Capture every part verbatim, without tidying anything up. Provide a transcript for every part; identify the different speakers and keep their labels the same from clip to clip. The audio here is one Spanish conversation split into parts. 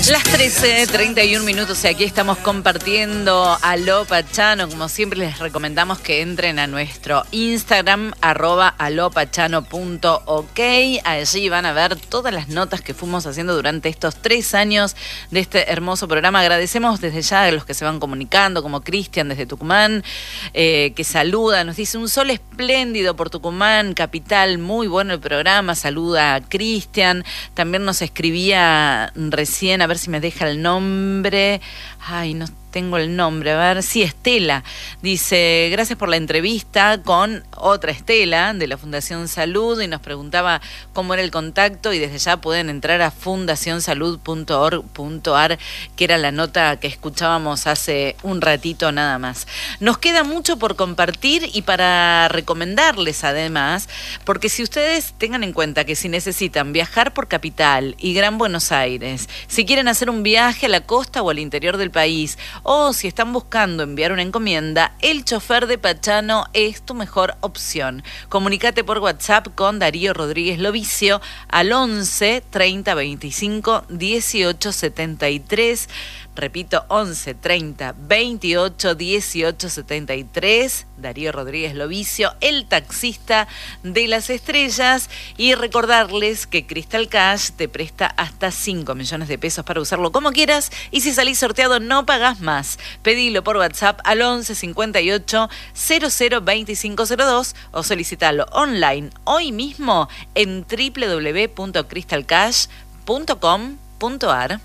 Speaker 1: Las trece, treinta y un minutos y aquí estamos compartiendo Aló Pachano. Como siempre les recomendamos que entren a nuestro Instagram, arroba alopachano punto ok. Allí van a ver todas las notas que fuimos haciendo durante estos tres años de este hermoso programa. Agradecemos desde ya a los que se van comunicando, como Cristian desde Tucumán, eh, que saluda, nos dice un sol espléndido por Tucumán, capital, muy bueno el programa. Saluda a Cristian. También nos escribía recién, a ver si me deja el nombre. Ay, no tengo el nombre, a ver, sí, Estela, dice, gracias por la entrevista con otra Estela de la Fundación Salud, y nos preguntaba cómo era el contacto, y desde ya pueden entrar a fundación salud punto org punto ar, que era la nota que escuchábamos hace un ratito nada más. Nos queda mucho por compartir y para recomendarles además, porque si ustedes tengan en cuenta que si necesitan viajar por Capital y Gran Buenos Aires, si quieren hacer un viaje a la costa o al interior del país, o si están buscando enviar una encomienda, el chofer de Pachano es tu mejor opción. Comunicate por WhatsApp con Darío Rodríguez Lovicio al once, treinta, veinticinco, dieciocho, setenta y tres. Repito, once, treinta, veintiocho, dieciocho, setenta y tres. Darío Rodríguez Lovicio, el taxista de las estrellas. Y recordarles que Crystal Cash te presta hasta cinco millones de pesos para usarlo como quieras. Y si salís sorteado, no pagás más. Pedilo por WhatsApp al once, cincuenta y ocho, cero cero, veinticinco cero dos o solicitalo online hoy mismo en doble u doble u doble u punto crystal cash punto com punto ar.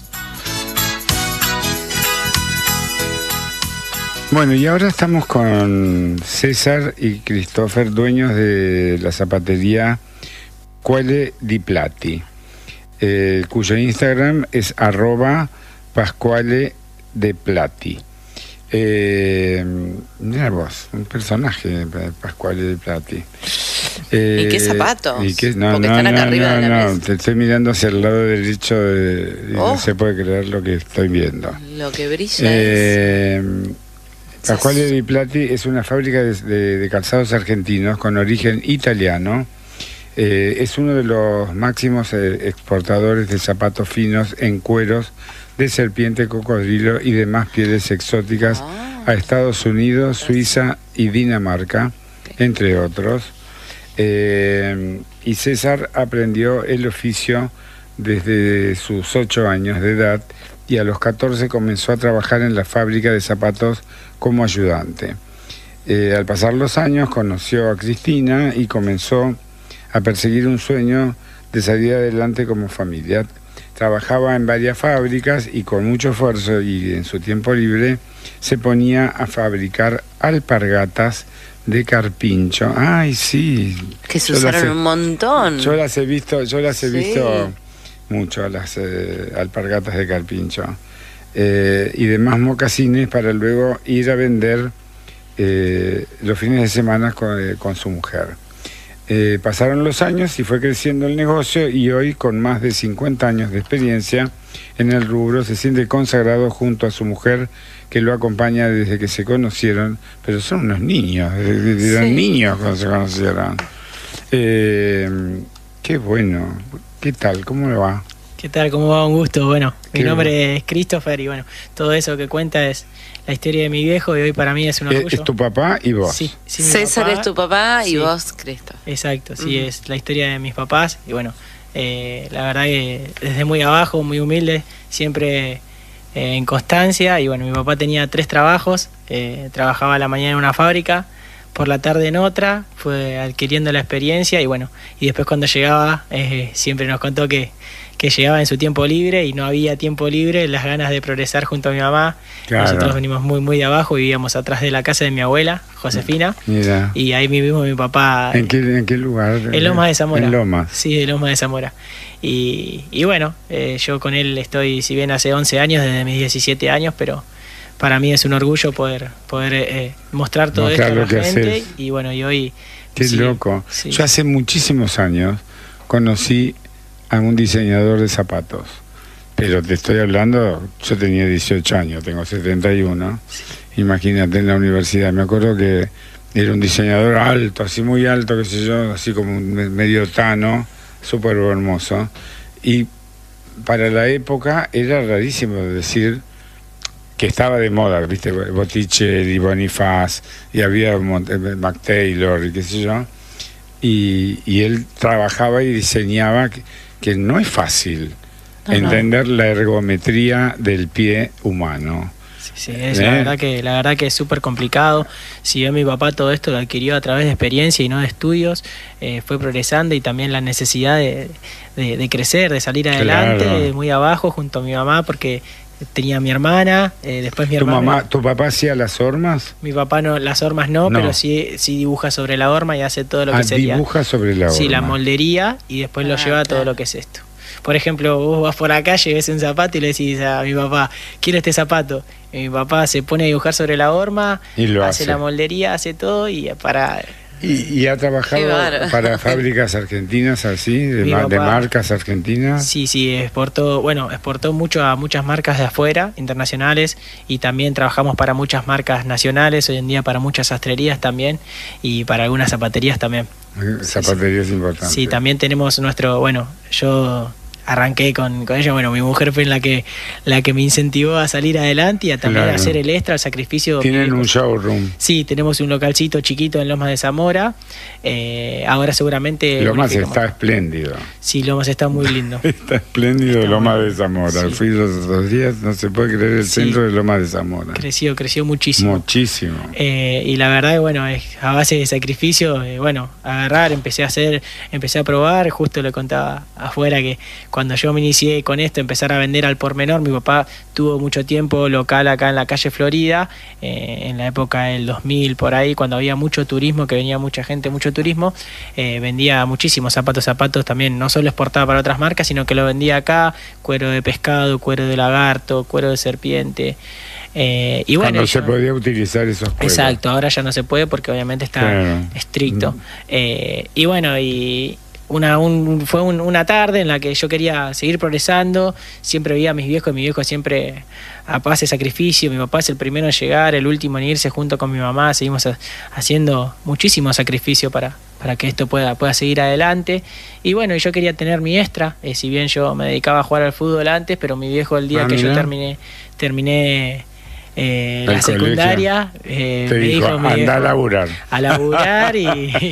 Speaker 2: Bueno, y ahora estamos con César y Christopher, dueños de la zapatería Pasquale Di Plati, eh, cuyo Instagram es arroba Pasquale Di Plati. Eh, mira vos, un personaje, Pasquale Di Plati. Eh,
Speaker 1: ¿Y qué zapatos?
Speaker 2: ¿Y qué? No,
Speaker 1: Porque
Speaker 2: no,
Speaker 1: están acá
Speaker 2: no,
Speaker 1: arriba
Speaker 2: no,
Speaker 1: de la
Speaker 2: no,
Speaker 1: mesa.
Speaker 2: te estoy mirando hacia el lado derecho de, y
Speaker 1: Oh,
Speaker 2: no se puede creer lo que estoy viendo.
Speaker 1: Lo que brilla
Speaker 2: Eh,
Speaker 1: es...
Speaker 2: Pasquale Di Plati es una fábrica de, de, de calzados argentinos con origen italiano. Eh, es uno de los máximos eh, exportadores de zapatos finos en cueros de serpiente, cocodrilo y demás pieles exóticas
Speaker 1: Ah.
Speaker 2: a Estados Unidos, Suiza y Dinamarca, entre otros. Eh, y César aprendió el oficio desde sus ocho años de edad y a los catorce comenzó a trabajar en la fábrica de zapatos como ayudante. Eh, al pasar los años conoció a Cristina y comenzó a perseguir un sueño de salir adelante como familia. Trabajaba en varias fábricas y con mucho esfuerzo y en su tiempo libre se ponía a fabricar alpargatas de carpincho. Ay, sí.
Speaker 1: Que se
Speaker 2: Yo las
Speaker 1: usaron
Speaker 2: he-
Speaker 1: un montón.
Speaker 2: Yo las he visto, yo las he
Speaker 1: Sí.
Speaker 2: visto mucho, las eh, alpargatas de carpincho. Eh, y demás mocasines para luego ir a vender eh, los fines de semana con, eh, con su mujer. Eh, pasaron los años y fue creciendo el negocio, y hoy, con más de cincuenta años de experiencia en el rubro, se siente consagrado junto a su mujer, que lo acompaña desde que se conocieron, pero son unos niños, eran
Speaker 1: Sí.
Speaker 2: niños cuando se conocieron. Eh, qué bueno. ¿Qué tal? ¿Cómo le va?
Speaker 3: ¿Qué tal? ¿Cómo va? Un gusto. Bueno,
Speaker 2: Qué
Speaker 3: mi nombre es Christopher y bueno, todo eso que cuenta es la historia de mi viejo y hoy para mí es un
Speaker 2: Eh,
Speaker 3: orgullo.
Speaker 2: ¿Es tu papá y vos?
Speaker 3: Sí, sí, mi
Speaker 1: César
Speaker 3: papá.
Speaker 1: es tu papá y
Speaker 3: Sí.
Speaker 1: vos, Cristo.
Speaker 3: Exacto, sí,
Speaker 1: Ujú.
Speaker 3: es la historia de mis papás y bueno, eh, la verdad que desde muy abajo, muy humilde, siempre eh, en constancia y bueno, mi papá tenía tres trabajos, eh, trabajaba a la mañana en una fábrica, por la tarde en otra, fue adquiriendo la experiencia y bueno, y después cuando llegaba eh, siempre nos contó que, que llegaba en su tiempo libre y no había tiempo libre, las ganas de progresar junto a mi mamá.
Speaker 2: Claro.
Speaker 3: Nosotros venimos muy muy de abajo, vivíamos atrás de la casa de mi abuela, Josefina,
Speaker 2: Mira.
Speaker 3: y ahí mismo mi papá...
Speaker 2: ¿En qué, en qué lugar?
Speaker 3: En Lomas de Zamora.
Speaker 2: En Lomas.
Speaker 3: Sí, en Lomas de Zamora. Y, y bueno, eh, yo con él estoy, si bien hace once años, desde mis diecisiete años, pero para mí es un orgullo poder poder eh, mostrar todo
Speaker 2: Mostrar
Speaker 3: esto a
Speaker 2: lo que
Speaker 3: la gente.
Speaker 2: haces.
Speaker 3: Y bueno, y hoy...
Speaker 2: Qué
Speaker 3: sí,
Speaker 2: loco.
Speaker 3: sí.
Speaker 2: Yo hace muchísimos años conocí a un diseñador de zapatos, pero te estoy hablando, yo tenía dieciocho años, tengo setenta y uno, imagínate, en la universidad. Me acuerdo que era un diseñador alto, así muy alto, qué sé yo, así como un me- medio tano, súper hermoso, y para la época era rarísimo decir que estaba de moda, viste, Botticelli, Bonifaz, y había Mac Taylor y qué sé yo, y, y él trabajaba y diseñaba, que, que no es fácil no, entender no. la ergometría del pie humano.
Speaker 3: Sí, es, ¿Eh? la verdad que la verdad que es súper complicado. Si bien mi papá todo esto lo adquirió a través de experiencia y no de estudios, eh, fue progresando, y también la necesidad de, de, de crecer, de salir adelante, claro. de muy abajo junto a mi mamá, porque tenía a mi hermana, eh, después mi
Speaker 2: ¿Tu
Speaker 3: hermana.
Speaker 2: Mamá, ¿Tu papá hacía las hormas?
Speaker 3: Mi papá no, las hormas no, no. pero sí, sí dibuja sobre la horma y hace todo lo
Speaker 2: ah,
Speaker 3: que sería.
Speaker 2: dibuja sobre la horma.
Speaker 3: Sí, la moldería, y después ah, lo lleva a todo lo que es esto. Por ejemplo, vos vas por la calle, ves un zapato y le decís a mi papá, quiero este zapato. Y mi papá se pone a dibujar sobre la horma,
Speaker 2: y lo
Speaker 3: hace,
Speaker 2: hace
Speaker 3: la moldería, hace todo y para...
Speaker 2: ¿Y, y ha trabajado para fábricas argentinas así, de, ma de marcas argentinas?
Speaker 3: Sí, sí, exportó, bueno, exportó mucho a muchas marcas de afuera, internacionales, y también trabajamos para muchas marcas nacionales, hoy en día para muchas sastrerías también, y para algunas zapaterías también.
Speaker 2: Zapaterías
Speaker 3: sí,
Speaker 2: importantes.
Speaker 3: Sí, también tenemos nuestro, bueno, yo... arranqué con, con ella, bueno, mi mujer fue la que la que me incentivó a salir adelante y a también claro. hacer el extra, el sacrificio.
Speaker 2: ¿Tienen un showroom?
Speaker 3: Sí, tenemos un localcito chiquito en Lomas de Zamora. Eh, ahora seguramente...
Speaker 2: Lomas está espléndido.
Speaker 3: Sí, Lomas está muy lindo.
Speaker 2: Está espléndido está Lomas de Zamora. Sí. Fui los dos días, no se puede creer el sí. centro de Lomas de Zamora.
Speaker 3: Creció, creció muchísimo.
Speaker 2: Muchísimo.
Speaker 3: Eh, y la verdad, bueno, es a base de sacrificio, eh, bueno, agarrar, empecé a hacer, empecé a probar, justo le contaba afuera que cuando yo me inicié con esto, empezar a vender al por menor, mi papá tuvo mucho tiempo local acá en la calle Florida, eh, en la época del dos mil, por ahí, cuando había mucho turismo, que venía mucha gente, mucho turismo, eh, vendía muchísimos zapatos, zapatos también, no solo exportaba para otras marcas, sino que lo vendía acá, cuero de pescado, cuero de lagarto, cuero de serpiente. Eh, y bueno,
Speaker 2: cuando
Speaker 3: yo,
Speaker 2: se podía utilizar esos cueros.
Speaker 3: Exacto, ahora ya no se puede porque obviamente está claro. estricto. Eh, y bueno, y... Una, un, fue un, una tarde en la que yo quería seguir progresando, siempre veía a mis viejos, y mi viejo siempre a paz de sacrificio, mi papá es el primero en llegar, el último en irse junto con mi mamá, seguimos a, haciendo muchísimo sacrificio para, para que esto pueda, pueda seguir adelante, y bueno, yo quería tener mi extra, eh, si bien yo me dedicaba a jugar al fútbol antes, pero mi viejo el día ah, que mira. yo terminé, terminé Eh, la secundaria eh,
Speaker 2: te
Speaker 3: me
Speaker 2: dijo,
Speaker 3: dijo, me
Speaker 2: anda
Speaker 3: dijo,
Speaker 2: a laburar
Speaker 3: a laburar y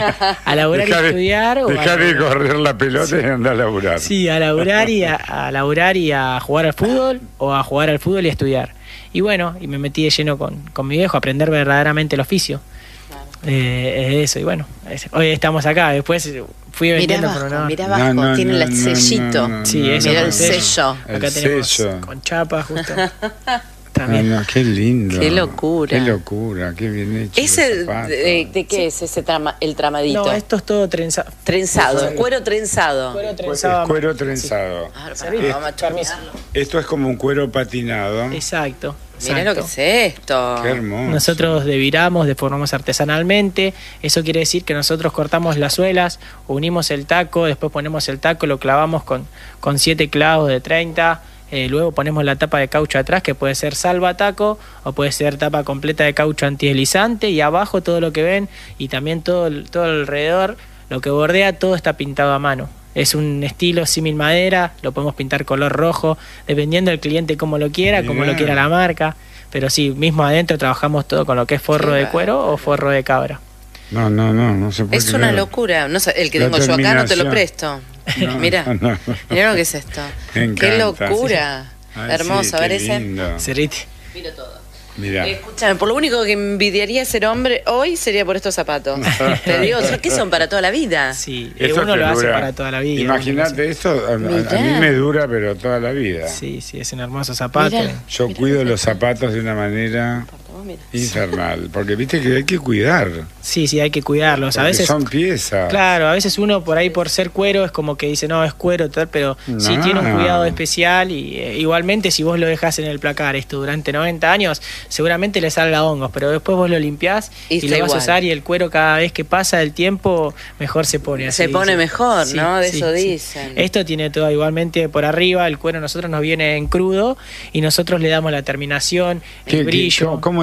Speaker 3: a laburar
Speaker 2: dejar
Speaker 3: y estudiar
Speaker 2: de,
Speaker 3: o
Speaker 2: dejar
Speaker 3: a,
Speaker 2: de correr la pelota sí. y anda a laburar
Speaker 3: sí, a laburar y a, a laburar y a jugar al fútbol o a jugar al fútbol y a estudiar. Y bueno, y me metí de lleno con, con mi viejo a aprender verdaderamente el oficio. Claro. Eh, eso, y bueno, es, hoy estamos acá, después fui vendiendo
Speaker 4: mirá abajo,
Speaker 3: por una...
Speaker 4: mirá abajo,
Speaker 2: no, no,
Speaker 4: tiene
Speaker 2: no,
Speaker 4: el sellito.
Speaker 2: no, no,
Speaker 3: sí, eso,
Speaker 4: mirá
Speaker 3: el
Speaker 4: el sello, sello.
Speaker 3: Acá
Speaker 2: el
Speaker 3: tenemos
Speaker 2: sello.
Speaker 3: Con chapa justo.
Speaker 2: También. Ah, no, qué lindo.
Speaker 4: Qué locura.
Speaker 2: Qué locura, qué bien hecho.
Speaker 4: ¿Ese de, de qué sí. es ese trama, el tramadito?
Speaker 3: No, esto es todo trenza
Speaker 4: trenzado. Trenzado, cuero trenzado.
Speaker 3: Cuero trenzado.
Speaker 2: Es cuero trenzado.
Speaker 4: Sí. Ah, para, es, vamos a
Speaker 2: esto es como un cuero patinado.
Speaker 3: Exacto.
Speaker 4: Mirá lo que es esto.
Speaker 2: Qué hermoso.
Speaker 3: Nosotros deviramos, deformamos artesanalmente. Eso quiere decir que nosotros cortamos las suelas, unimos el taco, después ponemos el taco, lo clavamos con, con siete clavos de treinta. Eh, luego ponemos la tapa de caucho atrás, que puede ser salva taco o puede ser tapa completa de caucho antideslizante, y abajo todo lo que ven y también todo, todo alrededor, lo que bordea, todo está pintado a mano. Es un estilo símil madera, lo podemos pintar color rojo, dependiendo del cliente cómo lo quiera, Mirá. como lo quiera la marca, pero sí, mismo adentro trabajamos todo con lo que es forro de cuero o forro de cabra.
Speaker 2: No, no, no, no se puede
Speaker 4: Es
Speaker 2: creer.
Speaker 4: Una locura, no sé, el que
Speaker 2: La
Speaker 4: tengo yo acá no te lo presto. No, mira, no, no. Mira lo que es esto.
Speaker 2: Encanta,
Speaker 4: qué locura.
Speaker 2: Sí. Ay,
Speaker 4: hermoso,
Speaker 2: sí,
Speaker 4: a ver
Speaker 2: lindo.
Speaker 4: ese.
Speaker 3: Ceriti.
Speaker 4: Miro todo.
Speaker 2: Mira.
Speaker 4: Eh, escúchame, por lo único que envidiaría ser hombre hoy sería por estos zapatos. Te digo, ¿qué son para toda la vida?
Speaker 3: Sí, eh, uno lo hace para toda la vida.
Speaker 2: Imagínate esto, a, a mí me dura, pero toda la vida.
Speaker 3: Sí, sí, es un hermoso zapato.
Speaker 4: Mirá,
Speaker 2: Yo
Speaker 4: mirá,
Speaker 2: cuido
Speaker 4: mirá.
Speaker 2: los zapatos de una manera infernal, porque viste que hay que cuidar.
Speaker 3: Sí, sí, hay que cuidarlos. A veces
Speaker 2: son piezas.
Speaker 3: Claro, a veces uno por ahí por ser cuero es como que dice, no, es cuero, tal, pero no. sí tiene un cuidado especial y eh, igualmente si vos lo dejás en el placar esto durante noventa años, seguramente le salga hongos, pero después vos lo limpiás y, y lo vas igual. a usar y el cuero cada vez que pasa el tiempo mejor se pone. Así
Speaker 4: se pone
Speaker 3: dice.
Speaker 4: mejor,
Speaker 3: sí,
Speaker 4: ¿no? De
Speaker 3: sí,
Speaker 4: eso
Speaker 3: sí.
Speaker 4: dicen.
Speaker 3: Esto tiene todo igualmente por arriba, el cuero nosotros nos viene en crudo y nosotros le damos la terminación, el
Speaker 2: ¿Qué,
Speaker 3: brillo.
Speaker 2: ¿Cómo, cómo es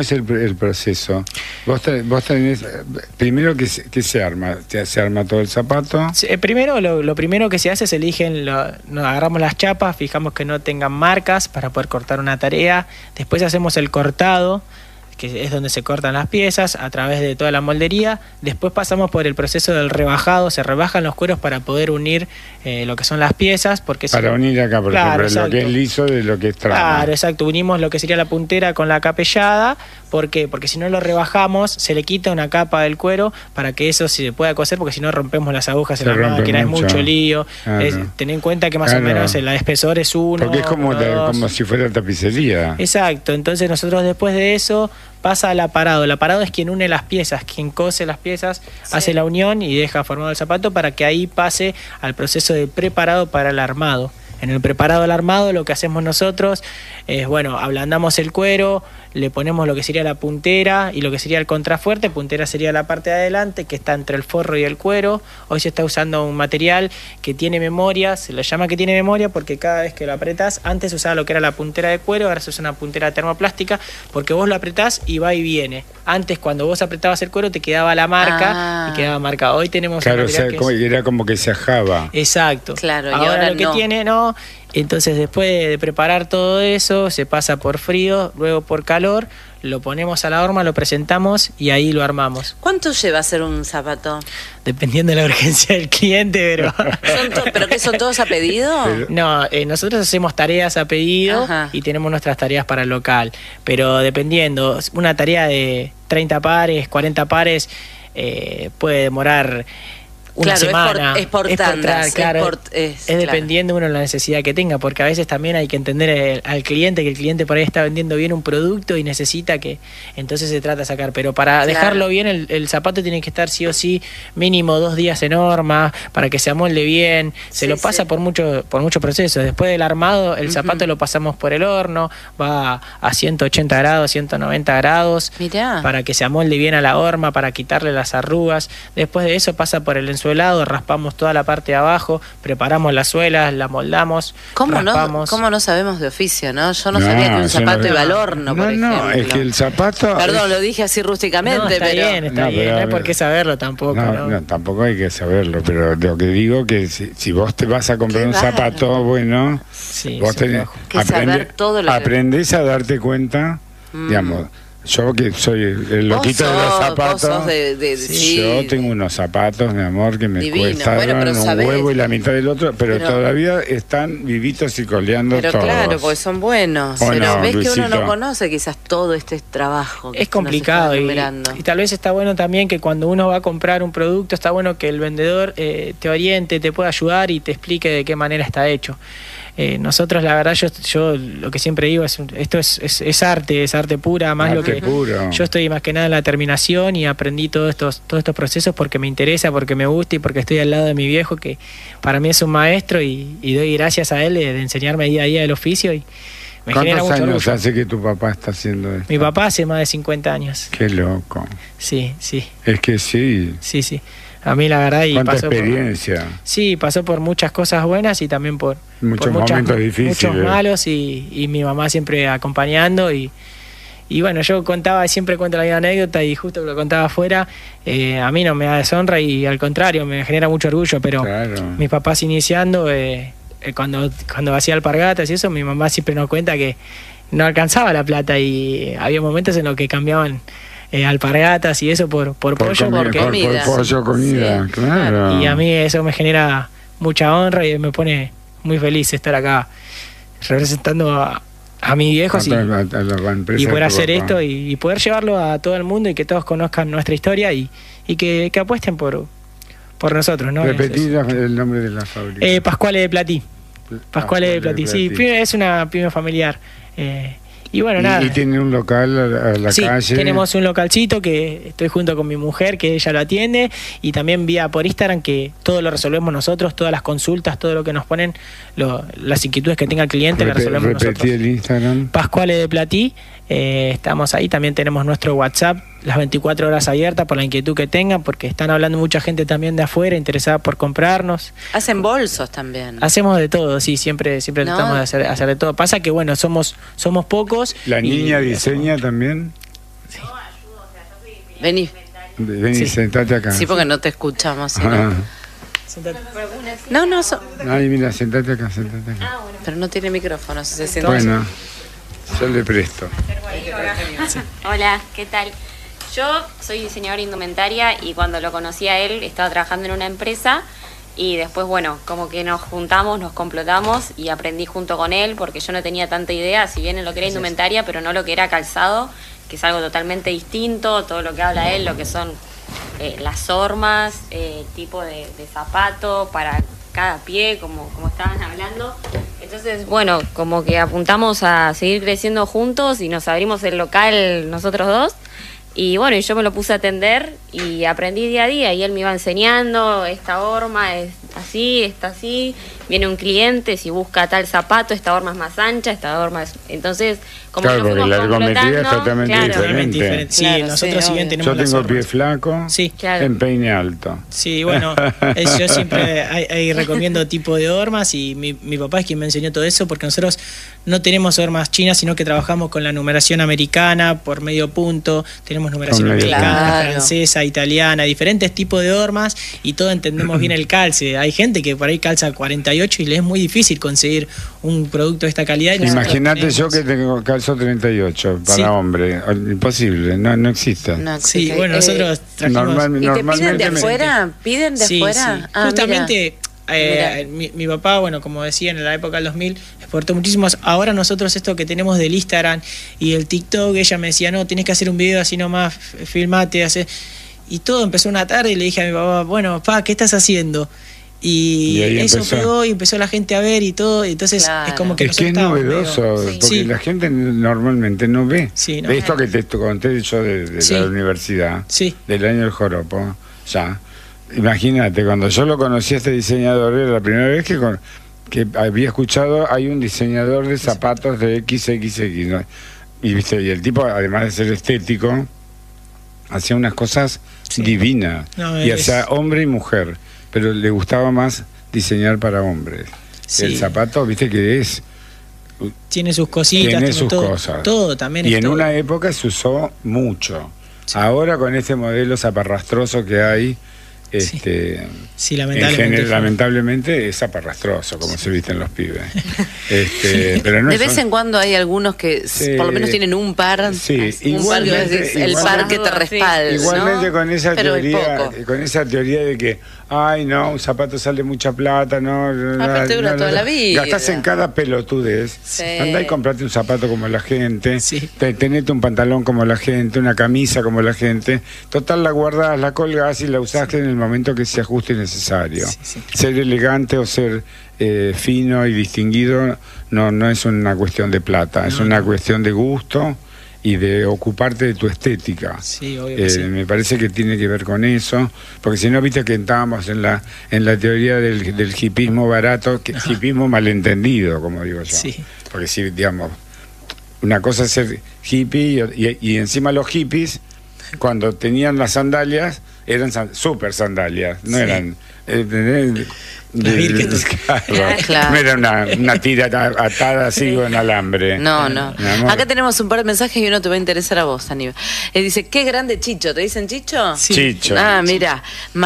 Speaker 2: es el, el proceso? Vos, te, vos tenés, primero que se, que se arma, se arma todo el zapato.
Speaker 3: Sí, primero, lo, lo primero que se hace es eligen, lo, nos agarramos las chapas, fijamos que no tengan marcas para poder cortar una tarea. Después hacemos el cortado, que es donde se cortan las piezas a través de toda la moldería. Después pasamos por el proceso del rebajado, se rebajan los cueros para poder unir eh, lo que son las piezas. Porque
Speaker 2: para
Speaker 3: si,
Speaker 2: unir acá, por
Speaker 3: claro,
Speaker 2: ejemplo, lo que es liso de lo que es trama.
Speaker 3: Claro, exacto, unimos lo que sería la puntera con la capellada. ¿Por qué? Porque si no lo rebajamos, se le quita una capa del cuero para que eso se pueda coser, porque si no rompemos las agujas
Speaker 2: se
Speaker 3: en la máquina,
Speaker 2: mucho.
Speaker 3: es mucho lío.
Speaker 2: Claro.
Speaker 3: Es, ten en cuenta que más
Speaker 2: claro.
Speaker 3: o menos el espesor es uno.
Speaker 2: Porque es como,
Speaker 3: uno,
Speaker 2: la,
Speaker 3: dos.
Speaker 2: como si fuera tapicería.
Speaker 3: Exacto, entonces nosotros después de eso pasa al aparado. El aparado es quien une las piezas, quien cose las piezas, sí. hace la unión y deja formado el zapato para que ahí pase al proceso de preparado para el armado. En el preparado al armado lo que hacemos nosotros es, bueno, ablandamos el cuero, le ponemos lo que sería la puntera y lo que sería el contrafuerte. Puntera sería la parte de adelante que está entre el forro y el cuero. Hoy se está usando un material que tiene memoria, se lo llama que tiene memoria porque cada vez que lo apretás, antes usaba lo que era la puntera de cuero, ahora se usa una puntera termoplástica porque vos lo apretás y va y viene. Antes cuando vos apretabas el cuero te quedaba la marca ah. y quedaba marcada. Hoy tenemos
Speaker 2: claro,
Speaker 3: un material
Speaker 2: o sea,
Speaker 3: que
Speaker 2: como,
Speaker 3: es...
Speaker 2: era como que se ajaba.
Speaker 3: Exacto.
Speaker 4: Claro, y
Speaker 3: ahora,
Speaker 4: ahora
Speaker 3: lo que
Speaker 4: no.
Speaker 3: tiene, no. Entonces después de preparar todo eso, se pasa por frío, luego por calor, lo ponemos a la horma, lo presentamos y ahí lo armamos.
Speaker 4: ¿Cuánto lleva hacer un zapato?
Speaker 3: Dependiendo de la urgencia del cliente, pero...
Speaker 4: ¿Son to- ¿Pero qué son todos a pedido?
Speaker 2: Pero...
Speaker 3: No, eh, nosotros hacemos tareas a pedido. Ajá. Y tenemos nuestras tareas para el local, pero dependiendo, una tarea de treinta pares, cuarenta pares, eh, puede demorar... una
Speaker 4: claro,
Speaker 3: semana.
Speaker 4: Es por, es por tandas.
Speaker 3: Es, por, claro,
Speaker 4: es, por, es,
Speaker 3: es
Speaker 4: claro.
Speaker 3: dependiendo uno de la necesidad que tenga, porque a veces también hay que entender el, al cliente, que el cliente por ahí está vendiendo bien un producto y necesita que, entonces se trata de sacar, pero para claro. dejarlo bien, el, el zapato tiene que estar sí o sí mínimo dos días en horma, para que se amolde bien, se sí, lo pasa sí. por mucho, por muchos procesos. Después del armado, el uh-huh. zapato lo pasamos por el horno, va a ciento ochenta grados, ciento noventa grados,
Speaker 4: Mirá.
Speaker 3: para que se amolde bien a la horma, para quitarle las arrugas. Después de eso pasa por el ensuelado, raspamos toda la parte de abajo, preparamos las suelas, la moldamos,
Speaker 4: ¿Cómo
Speaker 3: raspamos.
Speaker 4: no, ¿Cómo no sabemos de oficio, no? Yo no,
Speaker 2: no
Speaker 4: sabía que un zapato
Speaker 2: no,
Speaker 4: iba al horno,
Speaker 2: no,
Speaker 4: por ejemplo.
Speaker 2: No, es que el zapato...
Speaker 4: Perdón,
Speaker 2: es...
Speaker 4: lo dije así rústicamente,
Speaker 3: no, está
Speaker 4: pero...
Speaker 3: bien, está
Speaker 2: no,
Speaker 3: bien,
Speaker 2: pero,
Speaker 3: no hay por qué saberlo tampoco.
Speaker 2: No,
Speaker 3: no,
Speaker 2: no, tampoco hay que saberlo, pero lo que digo que si, si vos te vas a comprar un
Speaker 4: raro.
Speaker 2: zapato, bueno,
Speaker 3: sí,
Speaker 2: vos tenés,
Speaker 4: que
Speaker 2: aprende,
Speaker 4: saber todo lo
Speaker 2: aprendés que... a darte cuenta, mm. digamos... Yo que soy el loquito
Speaker 4: sos,
Speaker 2: de los zapatos,
Speaker 4: sos de, de,
Speaker 2: sí,
Speaker 4: sí.
Speaker 2: yo tengo unos zapatos, mi amor, que me
Speaker 4: Divino.
Speaker 2: cuestan
Speaker 4: bueno,
Speaker 2: un
Speaker 4: sabés.
Speaker 2: huevo y la mitad del otro, pero, pero todavía están vivitos y coleando
Speaker 4: pero
Speaker 2: todos.
Speaker 4: Pero claro, porque son buenos.
Speaker 2: ¿O
Speaker 4: pero
Speaker 2: no,
Speaker 4: ves
Speaker 2: Luisito?
Speaker 4: que uno no conoce quizás todo este trabajo. Que
Speaker 3: es complicado y, y tal vez está bueno también que cuando uno va a comprar un producto, está bueno que el vendedor eh, te oriente, te pueda ayudar y te explique de qué manera está hecho. Eh, nosotros la verdad yo, yo lo que siempre digo es esto es, es, es arte, es arte pura, más
Speaker 2: arte
Speaker 3: lo que
Speaker 2: puro.
Speaker 3: Yo estoy más que nada en la terminación y aprendí todos estos, todos estos procesos porque me interesa, porque me gusta y porque estoy al lado de mi viejo que para mí es un maestro y, y doy gracias a él de, de enseñarme día a día el oficio y me genera mucho
Speaker 2: ¿Cuántos años
Speaker 3: orgullo.
Speaker 2: hace que tu papá está haciendo esto?
Speaker 3: Mi papá hace más de cincuenta años.
Speaker 2: Qué loco.
Speaker 3: Sí, sí.
Speaker 2: Es que sí.
Speaker 3: Sí, sí. A mí la verdad y
Speaker 2: ¿Cuánta
Speaker 3: pasó
Speaker 2: experiencia?
Speaker 3: Por, sí, pasó por muchas cosas buenas y también por
Speaker 2: muchos
Speaker 3: por muchas,
Speaker 2: momentos difíciles,
Speaker 3: muchos malos y, y mi mamá siempre acompañando y, y bueno, yo contaba, siempre cuento la misma anécdota y justo que lo contaba afuera, eh, a mí no me da deshonra y al contrario, me genera mucho orgullo, pero
Speaker 2: claro.
Speaker 3: mis papás iniciando, eh, eh, cuando, cuando hacía alpargatas y eso, mi mamá siempre nos cuenta que no alcanzaba la plata y había momentos en los que cambiaban Eh, alpargatas y eso por, por,
Speaker 2: por
Speaker 3: pollo
Speaker 2: comida,
Speaker 3: porque
Speaker 2: por, por pollo comida, sí. Claro.
Speaker 3: Y a mí eso me genera mucha honra y me pone muy feliz estar acá representando a, a mis viejos y,
Speaker 2: a la, a la
Speaker 3: y poder hacer papá. esto y, y poder llevarlo a todo el mundo y que todos conozcan nuestra historia y, y que, que apuesten por, por nosotros, ¿no?
Speaker 2: Repetí el nombre de la fábrica.
Speaker 3: Eh, Pascuale de Platí. Pascuale, Pascuale de Platí, sí,
Speaker 2: Platí.
Speaker 3: Es una pyme familiar. Eh, Y bueno, nada.
Speaker 2: ¿Y, y tiene un local a la
Speaker 3: sí,
Speaker 2: calle?
Speaker 3: Tenemos un localcito que estoy junto con mi mujer, que ella lo atiende, y también vía por Instagram, que todo lo resolvemos nosotros, todas las consultas, todo lo que nos ponen, lo, las inquietudes que tenga el cliente,
Speaker 2: Rep-
Speaker 3: las resolvemos
Speaker 2: repetí
Speaker 3: nosotros.
Speaker 2: el Instagram.
Speaker 3: Pascuale de Platí, eh, estamos ahí, también tenemos nuestro WhatsApp, las veinticuatro horas abiertas por la inquietud que tengan, porque están hablando mucha gente también de afuera, interesada por comprarnos.
Speaker 4: Hacen bolsos también.
Speaker 3: Hacemos de todo, sí, siempre siempre
Speaker 4: ¿No?
Speaker 3: tratamos de hacer, hacer de todo. Pasa que bueno, somos somos pocos.
Speaker 2: ¿La
Speaker 3: y,
Speaker 2: niña diseña también?
Speaker 4: Vení.
Speaker 2: Vení,
Speaker 3: Sí.
Speaker 2: sentate acá.
Speaker 4: Sí, porque no te escuchamos. ¿sí, no?
Speaker 2: Ah.
Speaker 3: Sentate.
Speaker 4: No, no, so-
Speaker 2: Ay, mira, sentate acá, sentate acá.
Speaker 4: pero no tiene micrófono, si se siente.
Speaker 2: Bueno, yo le presto.
Speaker 5: Hola, ¿qué tal? Yo soy diseñadora indumentaria y cuando lo conocí a él estaba trabajando en una empresa y después, bueno, como que nos juntamos, nos complotamos y aprendí junto con él porque yo no tenía tanta idea, si bien en lo que era indumentaria, pero no lo que era calzado, que es algo totalmente distinto, todo lo que habla él, lo que son eh, las hormas, eh, tipo de, de zapato para cada pie, como, como estaban hablando. Entonces, bueno, como que apuntamos a seguir creciendo juntos y nos abrimos el local nosotros dos. Y bueno, y yo me lo puse a atender y aprendí día a día y él me iba enseñando, esta horma es así, está así, viene un cliente, si busca tal zapato, esta horma es más ancha, esta horma es... Entonces, como
Speaker 2: Claro,
Speaker 5: que
Speaker 2: porque
Speaker 5: lo fuimos
Speaker 2: la ergometría es
Speaker 5: complotando,
Speaker 2: totalmente
Speaker 5: claro.
Speaker 2: diferente.
Speaker 3: Totalmente diferente. Sí,
Speaker 4: Claro,
Speaker 3: nosotros
Speaker 4: sí,
Speaker 3: si bien
Speaker 4: obvio.
Speaker 3: tenemos
Speaker 2: Yo
Speaker 3: las
Speaker 2: tengo
Speaker 3: hormas.
Speaker 2: pie flaco,
Speaker 3: Sí,
Speaker 5: Claro.
Speaker 2: empeine alto.
Speaker 3: sí, bueno, es- yo siempre ahí, ahí recomiendo tipo de hormas y mi, mi papá es quien me enseñó todo eso porque nosotros no tenemos hormas chinas, sino que trabajamos con la numeración americana por medio punto, tenemos numeración
Speaker 2: Con medio
Speaker 3: americana,
Speaker 4: punto.
Speaker 3: francesa, italiana, diferentes tipos de hormas y todos entendemos bien el calce. Hay gente que por ahí calza cuarenta y ocho y le es muy difícil conseguir un producto de esta calidad. y nosotros
Speaker 2: Imagínate yo
Speaker 3: tenemos-
Speaker 2: que tengo calzo treinta y ocho para
Speaker 3: Sí.
Speaker 2: hombre. Imposible, no, no existe.
Speaker 4: No
Speaker 3: Sí,
Speaker 4: existe.
Speaker 3: bueno,
Speaker 4: Eh,
Speaker 3: nosotros trajimos...
Speaker 2: normal-
Speaker 4: ¿Y te piden
Speaker 2: normalmente
Speaker 4: de
Speaker 2: me-
Speaker 4: afuera? ¿Piden de
Speaker 3: Sí,
Speaker 4: afuera?
Speaker 3: sí.
Speaker 4: Ah,
Speaker 3: Justamente eh,
Speaker 4: Mira.
Speaker 3: mi, mi papá, bueno, como decía, en la época del dos mil exportó muchísimos. Ahora nosotros esto que tenemos del Instagram y el TikTok, ella me decía, no, tenés que hacer un video así nomás, f- filmate, hace... Y todo empezó una tarde y le dije a mi papá, bueno, papá, ¿qué estás haciendo? Y,
Speaker 2: Y ahí
Speaker 3: eso
Speaker 2: empezó.
Speaker 3: pegó y empezó la gente a ver y todo, y entonces
Speaker 4: Claro.
Speaker 3: es como que
Speaker 2: Es que es
Speaker 3: nosotros estábamos
Speaker 2: novedoso,
Speaker 3: medio-
Speaker 2: porque
Speaker 3: Sí.
Speaker 2: la gente normalmente no ve.
Speaker 3: Sí, no.
Speaker 2: Esto que te conté yo de, de
Speaker 3: Sí.
Speaker 2: la universidad,
Speaker 3: Sí.
Speaker 2: del año del joropo, ya. Imagínate, cuando yo lo conocí a este diseñador, era la primera vez que, con- que había escuchado, hay un diseñador de zapatos de equis equis equis, ¿no? Y, ¿viste? Y el tipo, además de ser estético, hacía unas cosas
Speaker 3: Sí.
Speaker 2: divinas.
Speaker 3: No,
Speaker 2: y
Speaker 3: es-
Speaker 2: hacía hombre y mujer, pero le gustaba más diseñar para hombres.
Speaker 3: Sí.
Speaker 2: El zapato, viste que es...
Speaker 3: Tiene sus cositas,
Speaker 2: Tiene
Speaker 3: tiene
Speaker 2: sus
Speaker 3: todo,
Speaker 2: cosas.
Speaker 3: todo también
Speaker 2: Y
Speaker 3: es
Speaker 2: en
Speaker 3: todo.
Speaker 2: una época se usó mucho.
Speaker 3: Sí.
Speaker 2: Ahora con este modelo zaparrastroso que hay, este,
Speaker 3: Sí,
Speaker 2: en
Speaker 3: lamentablemente.
Speaker 2: general,
Speaker 3: fue-
Speaker 2: lamentablemente es zaparrastroso, como se visten los pibes. Este, pero no
Speaker 4: De
Speaker 2: es
Speaker 4: vez
Speaker 2: un-
Speaker 4: en cuando hay algunos que s-
Speaker 2: Sí.
Speaker 4: por lo menos tienen un par,
Speaker 2: Sí,
Speaker 4: un par que
Speaker 2: igualmente-
Speaker 4: es el
Speaker 2: igual-
Speaker 4: par que te
Speaker 5: Sí.
Speaker 4: respalda.
Speaker 2: Igualmente
Speaker 4: ¿no?
Speaker 2: con esa
Speaker 4: Pero es
Speaker 2: teoría,
Speaker 4: poco.
Speaker 2: con esa teoría de que, ay no, un zapato sale mucha plata, no, no,
Speaker 4: Aparte dura toda la vida.
Speaker 2: Gastás en cada pelotudez.
Speaker 4: Sí.
Speaker 2: Andá y comprate un zapato como la gente,
Speaker 3: Sí.
Speaker 2: te- tenete un pantalón como la gente, una camisa como la gente. Total la guardás, la colgás y la usás en el momento que se ajuste necesario.
Speaker 3: Sí, sí.
Speaker 2: Ser elegante o ser eh, fino y distinguido no, no es una cuestión de plata, es
Speaker 3: No,
Speaker 2: una
Speaker 3: no.
Speaker 2: cuestión de gusto y de ocuparte de tu estética.
Speaker 3: Sí, obvio que
Speaker 2: Eh,
Speaker 3: sí.
Speaker 2: Me parece que tiene que ver con eso, porque si no, viste que estábamos en la en la teoría del, del hipismo barato, que hipismo malentendido, como digo yo.
Speaker 3: Sí.
Speaker 2: Porque si, digamos, una cosa es ser hippie y, y- y encima los hippies, cuando tenían las sandalias, eran san- super sandalias, no
Speaker 3: Sí.
Speaker 2: eran... eh, de-
Speaker 3: Las
Speaker 2: de-
Speaker 3: Birkenstock.
Speaker 2: claro,
Speaker 4: Claro.
Speaker 2: no era una, una tira ata- atada así con alambre.
Speaker 4: No, no.
Speaker 2: Mi amor.
Speaker 4: Acá tenemos un par de mensajes y uno te va a interesar a vos, Aníbal. Eh, dice, qué grande Chicho. ¿Te dicen Chicho?
Speaker 3: Sí.
Speaker 2: Chicho.
Speaker 4: Ah, mira,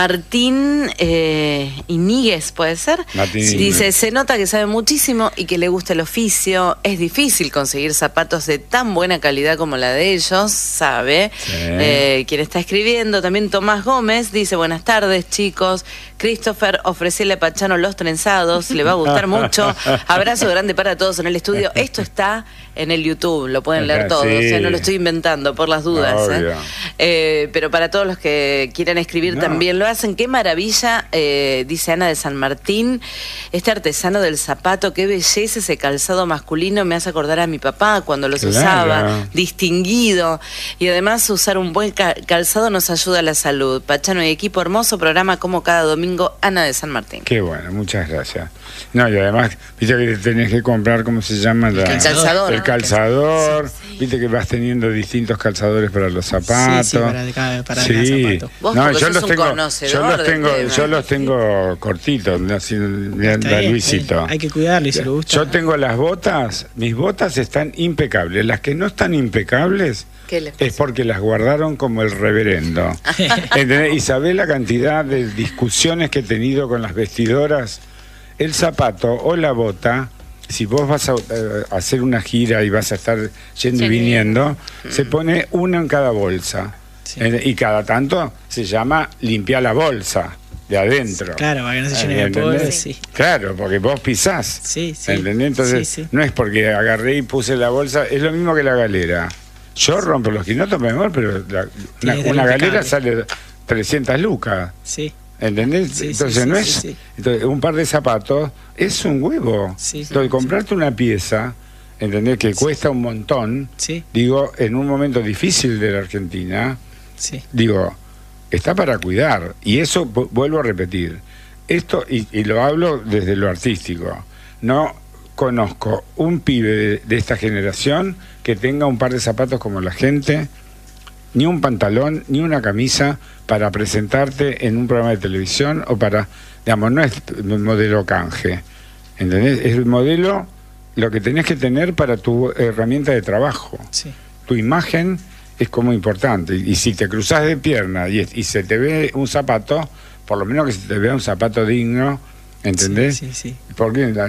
Speaker 4: Martín eh, Iníguez, ¿puede ser?
Speaker 2: Martín
Speaker 4: Sí.
Speaker 2: Iníguez.
Speaker 4: Dice, se nota que sabe muchísimo y que le gusta el oficio. Es difícil conseguir zapatos de tan buena calidad como la de ellos, sabe.
Speaker 2: Sí.
Speaker 4: Eh, quien está escribiendo, también Tomás Gómez, dice, buenas tardes, chicos. Christopher, ofrecele a Pachano los trenzados, le va a gustar mucho. Abrazo grande para todos en el estudio. Esto está en el YouTube, lo pueden leer
Speaker 2: Ajá,
Speaker 4: todos,
Speaker 2: sí.
Speaker 4: o sea, no lo estoy inventando por las dudas. ¿eh?
Speaker 2: Obvio.
Speaker 4: Eh, pero para todos los que quieran escribir
Speaker 2: No.
Speaker 4: también lo hacen. Qué maravilla, eh, dice Ana de San Martín, este artesano del zapato, qué belleza ese calzado masculino, me hace acordar a mi papá cuando los
Speaker 2: Claro.
Speaker 4: usaba, distinguido. Y además usar un buen ca- calzado nos ayuda a la salud. Pachano y equipo, hermoso programa como cada domingo, Ana de San Martín.
Speaker 2: Qué bueno, muchas gracias. No, y además, viste que tenés que comprar, ¿cómo se llama? La-
Speaker 4: calzador.
Speaker 2: El calzador. Viste que vas teniendo distintos calzadores para los zapatos.
Speaker 3: Sí, sí, para cada- para
Speaker 2: Sí.
Speaker 3: cada zapato.
Speaker 4: Vos
Speaker 2: No,
Speaker 4: porque
Speaker 2: yo
Speaker 4: sos
Speaker 2: los
Speaker 4: un
Speaker 2: tengo,
Speaker 4: conocedor
Speaker 2: yo los
Speaker 4: del
Speaker 2: tengo,
Speaker 4: tema.
Speaker 2: yo los tengo cortitos, ¿no? Así, mira,
Speaker 3: Está
Speaker 2: la
Speaker 3: bien,
Speaker 2: Luisito.
Speaker 3: está bien. Hay que cuidarlo y si le gusta.
Speaker 2: Yo tengo las botas, mis botas están impecables. Las que no están impecables,
Speaker 4: ¿Qué les pasó?
Speaker 2: Es porque las guardaron como el reverendo. ¿Entendés? Y sabés la cantidad de discusiones que he tenido con las vestidoras. El zapato o la bota, si vos vas a, a hacer una gira y vas a estar yendo y viniendo, mm. se pone uno en cada bolsa. Sí. Eh, y cada tanto se llama limpiar la bolsa de adentro.
Speaker 3: Claro, para que no se llene de polvo. Sí.
Speaker 2: Claro, porque vos pisás.
Speaker 3: Sí, sí.
Speaker 2: ¿Entendés? Entonces, sí, sí. no es porque agarré y puse la bolsa, es lo mismo que la galera. Yo rompo los quinotos, mi amor, pero la, una, una galera sale trescientas lucas.
Speaker 3: Sí.
Speaker 2: ¿Entendés?
Speaker 3: Sí,
Speaker 2: entonces
Speaker 3: sí,
Speaker 2: no
Speaker 3: sí,
Speaker 2: es.
Speaker 3: Sí, sí.
Speaker 2: Entonces, un par de zapatos es un huevo.
Speaker 3: Sí, sí,
Speaker 2: entonces, comprarte
Speaker 3: sí.
Speaker 2: una pieza, ¿entendés? Que sí. cuesta un montón.
Speaker 3: Sí.
Speaker 2: Digo, en un momento difícil de la Argentina,
Speaker 3: sí.
Speaker 2: digo, está para cuidar. Y eso, vuelvo a repetir, esto, y, y lo hablo desde lo artístico, no conozco un pibe de, de esta generación que tenga un par de zapatos como la gente, ni un pantalón, ni una camisa para presentarte en un programa de televisión o para, digamos, no es el modelo canje, ¿entendés? Es el modelo, lo que tenés que tener para tu herramienta de trabajo.
Speaker 3: Sí.
Speaker 2: Tu imagen es como importante, y si te cruzás de pierna y, y se te ve un zapato, por lo menos que se te vea un zapato digno, ¿entendés?
Speaker 3: Sí, sí, sí.
Speaker 2: Porque la,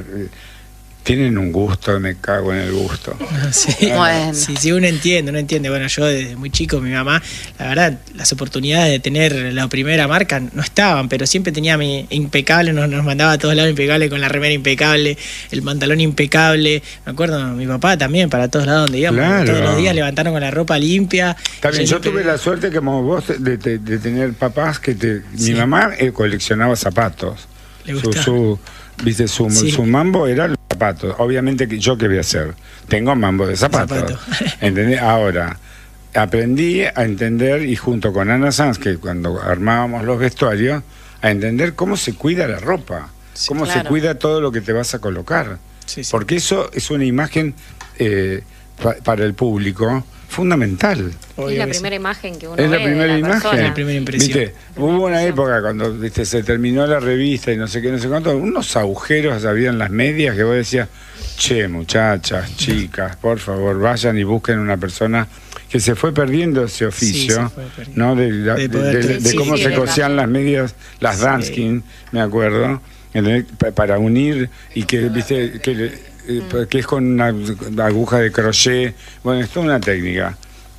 Speaker 2: tienen un gusto, me cago en el gusto.
Speaker 3: Sí,
Speaker 4: bueno.
Speaker 3: sí, sí, uno entiende, uno entiende. Bueno, yo desde muy chico, mi mamá, la verdad, las oportunidades de tener la primera marca no estaban, pero siempre tenía mi impecable, nos, nos mandaba a todos lados impecable, con la remera impecable, el pantalón impecable. Me acuerdo, mi papá también, para todos lados donde íbamos,
Speaker 2: claro.
Speaker 3: todos los días levantaron con la ropa limpia.
Speaker 2: También yo, yo
Speaker 3: siempre...
Speaker 2: tuve la suerte, como vos, de, de, de tener papás que te...
Speaker 3: Sí.
Speaker 2: Mi mamá eh, coleccionaba zapatos.
Speaker 3: Le
Speaker 2: su,
Speaker 3: gustaba.
Speaker 2: su, viste, su,
Speaker 3: Sí.
Speaker 2: su mambo era los zapatos. Obviamente que yo qué voy a hacer. Tengo mambo de zapatos.
Speaker 3: Zapato.
Speaker 2: ¿Entendés? Ahora, aprendí a entender, y junto con Ana Sanz, que cuando armábamos los vestuarios, a entender cómo se cuida la ropa,
Speaker 3: Sí,
Speaker 2: cómo
Speaker 4: claro.
Speaker 2: se cuida todo lo que te vas a colocar.
Speaker 3: Sí, sí.
Speaker 2: Porque eso es una imagen eh, pa, para el público fundamental.
Speaker 3: Obvio
Speaker 5: es la
Speaker 3: que sí.
Speaker 5: primera imagen que uno
Speaker 2: Es la
Speaker 5: ve
Speaker 2: primera
Speaker 5: de la
Speaker 2: imagen.
Speaker 5: persona.
Speaker 3: La primera impresión.
Speaker 2: ¿Viste? Hubo una época cuando, viste, se terminó la revista y no sé qué, no sé cuánto, unos agujeros había en las medias que vos decías, che, muchachas, chicas, por favor, vayan y busquen una persona que se fue perdiendo ese oficio,
Speaker 3: Sí, se fue perdiendo.
Speaker 2: ¿no? De, de-
Speaker 3: De poder
Speaker 2: de- de- de
Speaker 5: sí,
Speaker 2: cómo
Speaker 5: sí,
Speaker 2: se
Speaker 5: de
Speaker 2: cosían las medias, las
Speaker 3: Sí.
Speaker 2: Danskin, me acuerdo, ¿entendés? Pa- para unir y que, viste, que, le- eh, que es con una aguja de crochet, bueno, es toda una técnica.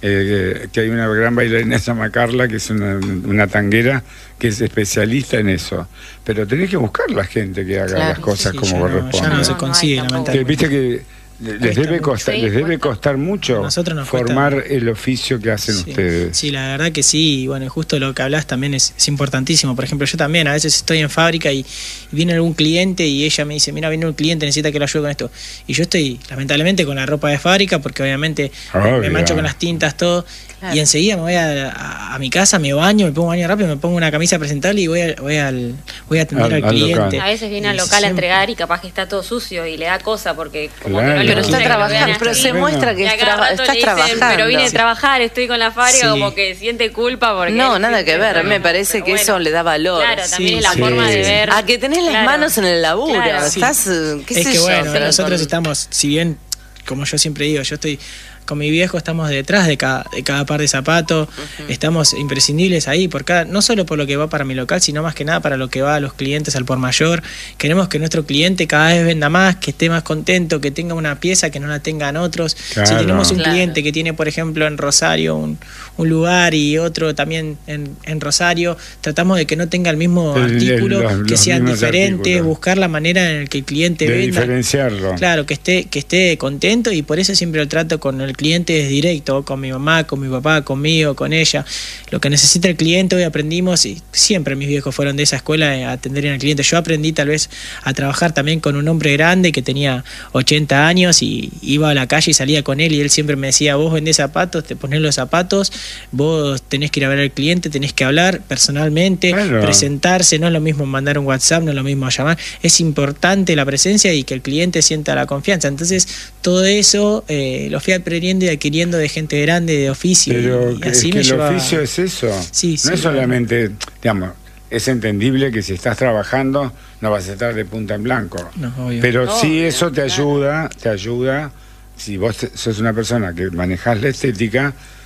Speaker 2: Eh, que hay una gran bailarina que se llama Carla, que es una, una tanguera, que es especialista en eso. Pero tenés que buscar la gente que haga
Speaker 4: Claro,
Speaker 2: las cosas
Speaker 3: Sí,
Speaker 2: como
Speaker 3: ya no-
Speaker 2: corresponde.
Speaker 3: ya no se
Speaker 5: No,
Speaker 3: consigue,
Speaker 5: no hay tampoco.
Speaker 2: Que,
Speaker 3: lamentablemente.
Speaker 2: viste que les
Speaker 3: Cuesta
Speaker 2: debe
Speaker 3: mucho.
Speaker 2: costar,
Speaker 5: Sí,
Speaker 2: les debe
Speaker 5: cuesta.
Speaker 2: costar mucho
Speaker 3: A nosotros nos cuesta.
Speaker 2: formar el oficio que hacen
Speaker 3: Sí,
Speaker 2: ustedes.
Speaker 3: sí, la verdad que sí, y bueno, justo lo que hablas también es, es importantísimo. Por ejemplo, yo también a veces estoy en fábrica y, y viene algún cliente y ella me dice, mira, viene un cliente, necesita que lo ayude con esto. Y yo estoy, lamentablemente, con la ropa de fábrica, porque obviamente
Speaker 2: Obvio.
Speaker 3: me mancho con las tintas, todo,
Speaker 4: Claro.
Speaker 3: y enseguida me voy a, a, a mi casa, me baño, me pongo baño rápido, me pongo una camisa presentable y voy a, voy al, voy a atender
Speaker 2: Al-
Speaker 3: al,
Speaker 2: al
Speaker 3: cliente.
Speaker 2: local.
Speaker 5: A veces viene al
Speaker 3: Y
Speaker 5: local a
Speaker 3: siempre-
Speaker 5: entregar y capaz que está todo sucio y le da cosa porque como
Speaker 2: Claro.
Speaker 5: que no le
Speaker 4: Pero
Speaker 5: gusta
Speaker 4: está
Speaker 5: que lo vean
Speaker 4: trabajando, pero
Speaker 5: así.
Speaker 4: se muestra que
Speaker 5: Y a
Speaker 4: es
Speaker 5: cada
Speaker 4: traba-
Speaker 5: rato
Speaker 4: estás
Speaker 5: le dicen,
Speaker 4: trabajando.
Speaker 5: pero vine a
Speaker 3: Sí.
Speaker 5: trabajar, estoy con la fábrica,
Speaker 3: Sí.
Speaker 5: como que siente culpa porque...
Speaker 4: No,
Speaker 5: él
Speaker 4: nada que
Speaker 5: siente-
Speaker 4: ver. Me parece
Speaker 5: pero
Speaker 4: que
Speaker 5: bueno.
Speaker 4: eso le da valor.
Speaker 5: Claro, también
Speaker 3: Sí,
Speaker 5: es la
Speaker 2: sí.
Speaker 5: forma de
Speaker 2: Sí.
Speaker 5: ver.
Speaker 4: A que tenés las
Speaker 5: Claro.
Speaker 4: manos en el laburo.
Speaker 5: Claro.
Speaker 4: Estás, eh, qué
Speaker 3: Es
Speaker 4: sé
Speaker 3: que
Speaker 4: yo,
Speaker 3: bueno,
Speaker 4: sí,
Speaker 3: nosotros
Speaker 4: con-
Speaker 3: estamos, si bien, como yo siempre digo, yo estoy con mi viejo, estamos detrás de cada, de cada par de zapatos, estamos imprescindibles ahí, por cada, no solo por lo que va para mi local, sino más que nada para lo que va a los clientes al por mayor. Queremos que nuestro cliente cada vez venda más, que esté más contento, que tenga una pieza que no la tengan otros.
Speaker 2: Claro.
Speaker 3: Si tenemos un
Speaker 4: Claro.
Speaker 3: cliente que tiene, por ejemplo, en Rosario un, un lugar y otro también en, en Rosario, tratamos de que no tenga el mismo
Speaker 2: El- el-
Speaker 3: artículo,
Speaker 2: los-
Speaker 3: que
Speaker 2: los
Speaker 3: sean
Speaker 2: mismos
Speaker 3: diferentes,
Speaker 2: artículos.
Speaker 3: buscar la manera en la que el cliente
Speaker 2: De
Speaker 3: venda.
Speaker 2: diferenciarlo.
Speaker 3: Claro, que esté, que esté contento, y por eso siempre lo trato con el cliente es directo, con mi mamá, con mi papá, conmigo, con ella. Lo que necesita el cliente, hoy aprendimos, y siempre mis viejos fueron de esa escuela, a atender al cliente. Yo aprendí tal vez a trabajar también con un hombre grande que tenía ochenta años y iba a la calle y salía con él, y él siempre me decía, vos vendés zapatos, te ponés los zapatos, vos tenés que ir a ver al cliente, tenés que hablar personalmente,
Speaker 2: Claro.
Speaker 3: presentarse, no es lo mismo mandar un WhatsApp, no es lo mismo llamar, es importante la presencia y que el cliente sienta la confianza. Entonces todo eso eh, lo fui aprendiendo y adquiriendo de gente grande, de oficio,
Speaker 2: Pero
Speaker 3: y
Speaker 2: que-
Speaker 3: así
Speaker 2: es
Speaker 3: me
Speaker 2: que el
Speaker 3: lleva...
Speaker 2: oficio es eso.
Speaker 3: Sí,
Speaker 2: no
Speaker 3: sí,
Speaker 2: es solamente, digamos, es entendible que si estás trabajando no vas a estar de punta en blanco.
Speaker 3: No, obvio.
Speaker 2: Pero
Speaker 4: No,
Speaker 2: sí
Speaker 4: obvio,
Speaker 2: eso te
Speaker 4: claro.
Speaker 2: ayuda, te ayuda, si vos te- sos una persona que manejás la estética,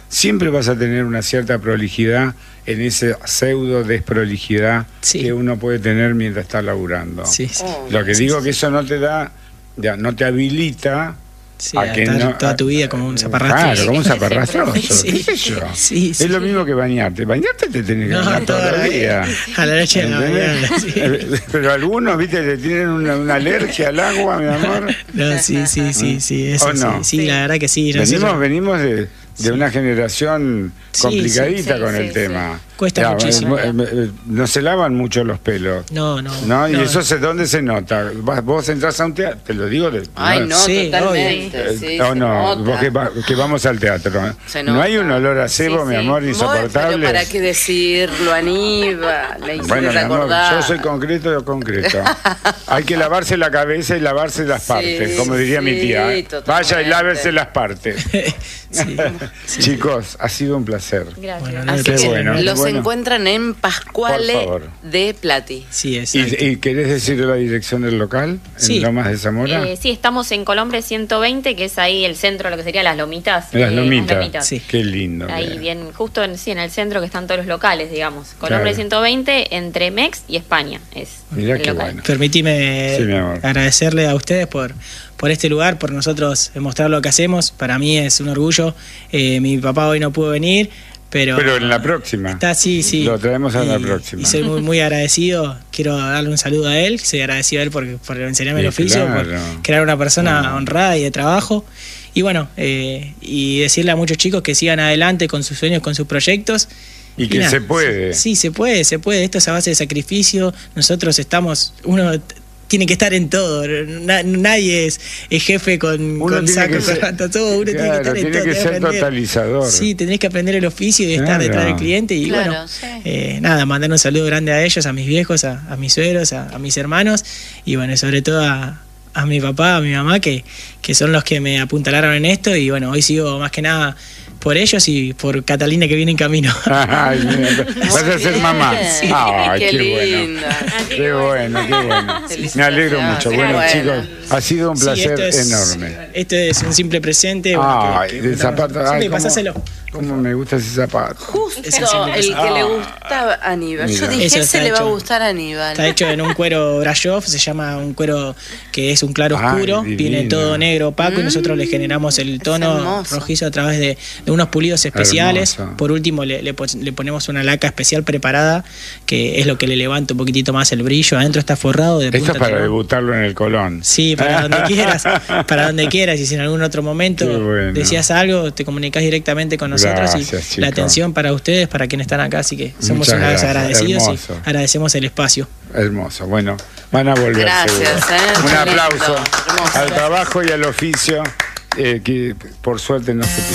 Speaker 2: siempre vas a tener una cierta prolijidad en esa pseudo desprolijidad
Speaker 3: Sí.
Speaker 2: que uno puede tener mientras está laburando.
Speaker 3: Sí, sí.
Speaker 2: Lo que digo que eso no te da, ya, no te habilita
Speaker 3: Sí,
Speaker 2: a
Speaker 3: a
Speaker 2: que
Speaker 3: estar
Speaker 2: no,
Speaker 3: toda tu vida como un zaparrastroso.
Speaker 2: Claro, como un zaparrastroso.
Speaker 3: Sí.
Speaker 2: ¿Qué sé yo?
Speaker 3: Sí, sí.
Speaker 2: Es lo mismo que bañarte. Bañarte te tenés que
Speaker 3: No,
Speaker 2: bañar todos
Speaker 3: toda
Speaker 2: los
Speaker 3: la
Speaker 2: días.
Speaker 3: vida. A la noche de la
Speaker 2: ¿Entendés?
Speaker 3: mañana, sí.
Speaker 2: Pero algunos, viste, te tienen una, una alergia al agua, mi amor.
Speaker 3: No, sí, sí, sí, sí, eso
Speaker 2: ¿O no?
Speaker 3: sí, sí, la verdad que sí.
Speaker 2: Venimos,
Speaker 3: nosotros-
Speaker 2: venimos de, de una generación
Speaker 3: Sí,
Speaker 2: complicadita
Speaker 5: sí, sí,
Speaker 2: con
Speaker 5: sí,
Speaker 2: el
Speaker 5: sí.
Speaker 2: tema.
Speaker 3: Cuesta
Speaker 2: Ya,
Speaker 3: muchísimo.
Speaker 2: eh, eh, No se lavan mucho los pelos.
Speaker 3: No, no.
Speaker 2: ¿No? Y
Speaker 3: no.
Speaker 2: eso se, ¿dónde se nota? Vas- Vos entras a un teatro, te lo digo de.
Speaker 4: Ay, no,
Speaker 3: Sí,
Speaker 4: totalmente.
Speaker 2: Eh,
Speaker 4: Sí,
Speaker 2: no,
Speaker 4: se
Speaker 2: no,
Speaker 4: nota.
Speaker 2: vos que, va- que vamos al teatro. ¿eh?
Speaker 4: Se
Speaker 2: No
Speaker 4: nota.
Speaker 2: hay un olor a cebo,
Speaker 5: Sí,
Speaker 2: mi
Speaker 5: sí.
Speaker 2: amor,
Speaker 4: Bueno,
Speaker 2: insoportable.
Speaker 4: pero ¿para qué decirlo, Aníbal? Le hiciste
Speaker 2: Bueno, mi amor,
Speaker 4: recordar.
Speaker 2: yo soy concreto de concreto. Hay que lavarse la cabeza y lavarse las
Speaker 4: Sí,
Speaker 2: partes, como diría mi
Speaker 4: sí,
Speaker 2: tía. ¿eh?
Speaker 4: totalmente.
Speaker 2: Vaya y lávese las partes.
Speaker 3: Sí, sí.
Speaker 2: Chicos, ha sido un placer.
Speaker 5: Gracias.
Speaker 3: Bueno, no,
Speaker 4: Así
Speaker 2: Qué
Speaker 4: que
Speaker 2: bueno,
Speaker 4: los
Speaker 2: bueno.
Speaker 4: encuentran en Pascuale
Speaker 2: Por favor.
Speaker 4: de Plati.
Speaker 3: Sí,
Speaker 2: ¿Y,
Speaker 3: exacto.
Speaker 2: y querés decir la dirección del local?
Speaker 3: Sí.
Speaker 2: ¿En Lomas de Zamora?
Speaker 5: Eh, sí, estamos en Colombre ciento veinte, que es ahí el centro, lo que serían las lomitas.
Speaker 2: Las
Speaker 5: eh,
Speaker 2: lomitas.
Speaker 3: Sí.
Speaker 2: Qué lindo.
Speaker 5: Ahí
Speaker 2: que-
Speaker 5: bien, justo en, sí, en el centro que están todos los locales, digamos. Colombre
Speaker 2: Claro.
Speaker 5: ciento veinte, entre Mex y España es
Speaker 2: Mirá
Speaker 5: el
Speaker 2: qué
Speaker 5: local.
Speaker 2: bueno.
Speaker 3: Permitime
Speaker 2: Sí, mi amor.
Speaker 3: agradecerle a ustedes por, por este lugar, por nosotros mostrar lo que hacemos. Para mí es un orgullo. Eh, mi papá hoy no pudo venir, pero...
Speaker 2: Pero en la próxima.
Speaker 3: Está, sí, sí.
Speaker 2: Lo traemos a la
Speaker 3: Y-
Speaker 2: próxima.
Speaker 3: Y soy muy, muy agradecido. Quiero darle un saludo a él. Soy agradecido a él por, por enseñarme
Speaker 2: Sí,
Speaker 3: el oficio,
Speaker 2: claro.
Speaker 3: por crear una persona
Speaker 2: Ah.
Speaker 3: honrada y de trabajo. Y bueno, eh, y decirle a muchos chicos que sigan adelante con sus sueños, con sus proyectos.
Speaker 2: Y que
Speaker 3: nada,
Speaker 2: se puede.
Speaker 3: Sí, se puede, se puede. Esto es a base de sacrificio. Nosotros estamos, uno t- tiene que estar en todo. Na- nadie es, es jefe con,
Speaker 2: Uno
Speaker 3: con
Speaker 2: tiene
Speaker 3: saco
Speaker 2: que
Speaker 3: y
Speaker 2: ser-
Speaker 3: corbata, todo. Uno tiene que
Speaker 2: Claro,
Speaker 3: estar en
Speaker 2: tiene
Speaker 3: todo.
Speaker 2: que
Speaker 3: tenés
Speaker 2: ser
Speaker 3: aprender.
Speaker 2: totalizador.
Speaker 3: Sí, tenés que aprender el oficio y estar
Speaker 2: Claro.
Speaker 3: detrás del cliente. Y
Speaker 4: Claro,
Speaker 3: bueno,
Speaker 4: sí.
Speaker 3: eh, nada, mandar un saludo grande a ellos, a mis viejos, a, a mis suegros, a, a mis hermanos. Y bueno, sobre todo a, a mi papá, a mi mamá, que, que son los que me apuntalaron en esto. Y bueno, hoy sigo más que nada por ellos y por Catalina que viene en camino.
Speaker 2: Ay, mira, vas a ser mamá.
Speaker 4: Sí.
Speaker 2: Ay,
Speaker 4: Qué
Speaker 2: qué, bueno.
Speaker 4: linda.
Speaker 5: Así que
Speaker 2: Qué bueno, qué bueno. Me alegro mucho. Bueno,
Speaker 4: Bueno.
Speaker 2: chicos, ha sido un
Speaker 3: Sí,
Speaker 2: placer
Speaker 3: esto es-
Speaker 2: enorme.
Speaker 3: Esto es un simple presente. bueno,
Speaker 2: Ay,
Speaker 3: que-
Speaker 2: de
Speaker 3: que-
Speaker 2: zapato.
Speaker 3: Sí,
Speaker 2: Ay, cómo-
Speaker 3: pasáselo.
Speaker 2: Cómo me gusta ese zapato.
Speaker 4: Justo
Speaker 3: Ese es el-
Speaker 4: el que
Speaker 2: Ah.
Speaker 4: le gustaba a Aníbal. Yo
Speaker 2: Mira.
Speaker 4: dije,
Speaker 3: Eso
Speaker 4: ese
Speaker 3: está
Speaker 4: le va a
Speaker 3: hecho.
Speaker 4: gustar a Aníbal.
Speaker 3: Está hecho en un cuero Brasov, se llama un cuero que es un claro
Speaker 2: Ay,
Speaker 3: oscuro,
Speaker 2: divino.
Speaker 3: viene todo negro opaco y
Speaker 4: Mm,
Speaker 3: nosotros le generamos el
Speaker 4: es
Speaker 3: tono
Speaker 4: hermoso.
Speaker 3: rojizo a través de, de unos pulidos especiales.
Speaker 2: Hermoso.
Speaker 3: Por último le, le pos- le ponemos una laca especial preparada que es lo que le levanta un poquitito más el brillo. Adentro está forrado de
Speaker 2: Esto
Speaker 3: punta
Speaker 2: es para
Speaker 3: timón.
Speaker 2: debutarlo en el Colón.
Speaker 3: Sí, para donde quieras, para donde quieras. Y si en algún otro momento
Speaker 2: Qué bueno.
Speaker 3: decías algo, te comunicas directamente con nosotros.
Speaker 2: Gracias,
Speaker 3: y
Speaker 2: chico.
Speaker 3: la atención para ustedes, para quienes están acá. Así que somos
Speaker 2: Muchas
Speaker 3: una vez
Speaker 2: gracias,
Speaker 3: agradecidos
Speaker 2: hermoso.
Speaker 3: y agradecemos el espacio.
Speaker 2: Hermoso. Bueno, van a volver.
Speaker 4: Gracias,
Speaker 2: seguro.
Speaker 4: ¿eh?
Speaker 2: Un
Speaker 4: Qué
Speaker 2: aplauso
Speaker 4: lindo, hermoso.
Speaker 2: al trabajo y al oficio eh, que por suerte no se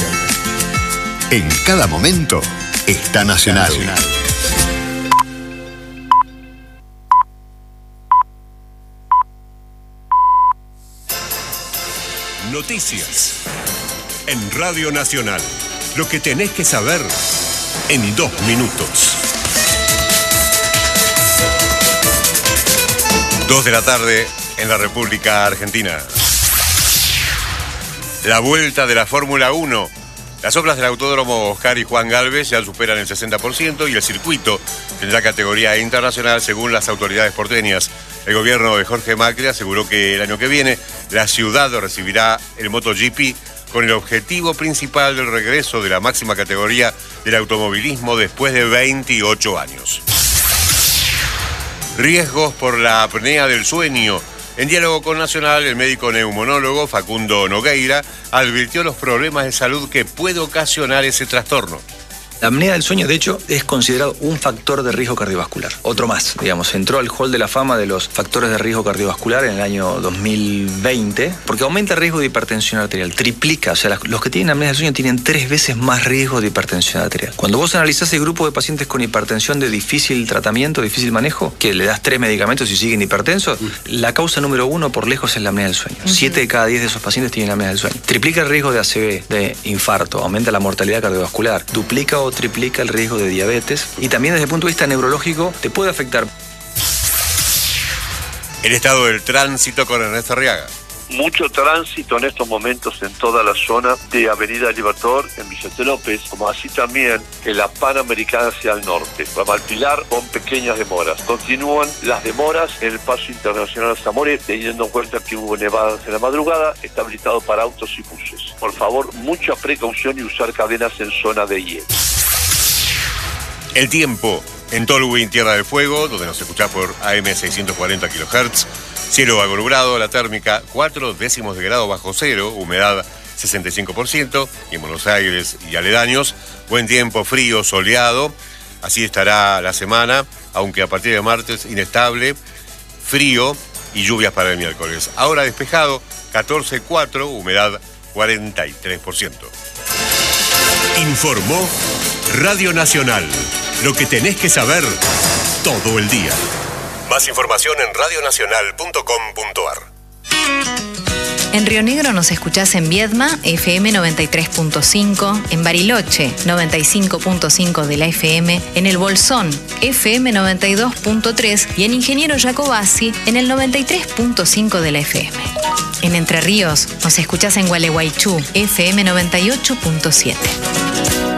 Speaker 2: pierde.
Speaker 6: En cada momento está Nacional.
Speaker 7: Noticias. En Radio Nacional. Lo que tenés que saber en dos minutos. Dos de la tarde en la República Argentina. La vuelta de la Fórmula uno. Las obras del Autódromo Oscar y Juan Galvez ya superan el sesenta por ciento y el circuito tendrá categoría internacional según las autoridades porteñas. El gobierno de Jorge Macri aseguró que el año que viene la ciudad recibirá el MotoGP con el objetivo principal del regreso de la máxima categoría del automovilismo después de veintiocho años. Riesgos por la apnea del sueño. En diálogo con Nacional, el médico neumonólogo Facundo Nogueira advirtió los problemas de salud que puede ocasionar ese trastorno.
Speaker 8: La apnea del sueño, de hecho, es considerado un factor de riesgo cardiovascular. Otro más, digamos, entró al hall de la fama de los factores de riesgo cardiovascular en el año dos mil veinte, porque aumenta el riesgo de hipertensión arterial, triplica, o sea, las- los que tienen apnea del sueño tienen tres veces más riesgo de hipertensión arterial. Cuando vos analizás el grupo de pacientes con hipertensión de difícil tratamiento, difícil manejo, que le das tres medicamentos y siguen hipertensos, la causa número uno por lejos es la apnea del sueño. Siete de cada diez de esos pacientes tienen apnea del sueño. Triplica el riesgo de A C V, de infarto, aumenta la mortalidad cardiovascular, duplica o triplica el riesgo de diabetes y también desde el punto de vista neurológico te puede afectar.
Speaker 7: El estado del tránsito con Ernesto Arriaga.
Speaker 9: mucho tránsito en estos momentos en toda la zona de Avenida Libertador en Vicente López, como así también en la Panamericana hacia el norte, Ramalpilar, con pequeñas demoras. Continúan las demoras en el paso internacional a Zamore, teniendo en cuenta que hubo nevadas en la madrugada, está habilitado para autos y buses. Por favor, mucha precaución y usar cadenas en zona de hielo.
Speaker 7: El tiempo en Tolwyn, Tierra del Fuego, donde nos escuchás por A M seiscientos cuarenta kilohertz. Cielo algo nublado, la térmica cuatro décimos de grado bajo cero, humedad sesenta y cinco por ciento. Y en Buenos Aires y aledaños, buen tiempo, frío, soleado. Así estará la semana, aunque a partir de martes inestable, frío y lluvias para el miércoles. Ahora despejado, catorce coma cuatro, humedad cuarenta y tres por ciento.
Speaker 6: Informó Radio Nacional. Lo que tenés que saber todo el día. Más información en radionacional punto com punto ar.
Speaker 10: En Río Negro nos escuchás en Viedma, F M noventa y tres punto cinco, en Bariloche, noventa y cinco punto cinco de la F M, en El Bolsón, F M noventa y dos punto tres y en Ingeniero Jacobasi, en el noventa y tres punto cinco de la F M. En Entre Ríos nos escuchás en Gualeguaychú, F M noventa y ocho punto siete.